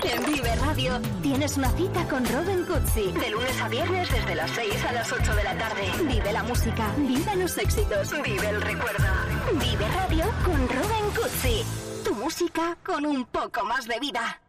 En Vive Radio tienes una cita con Robin Cutsi. De lunes a viernes desde las 6 a las 8 de la tarde. Vive la música, vive los éxitos, vive el recuerdo. Vive Radio con Robin Cutsi. Tu música con un poco más de vida.